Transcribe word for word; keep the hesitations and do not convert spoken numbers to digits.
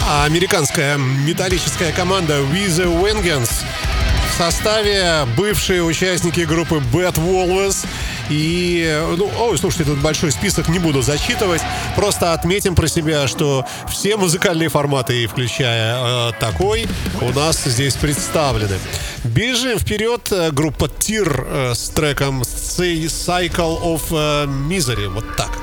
американская металлическая команда With a Vengeance. В составе бывшие участники группы Bad Wolves. И, ну, ой, слушайте, тут большой список, не буду зачитывать. Просто отметим про себя, что все музыкальные форматы, включая э, такой, у нас здесь представлены. Бежим вперед. Группа Тир э, с треком Cycle of Misery. Вот так.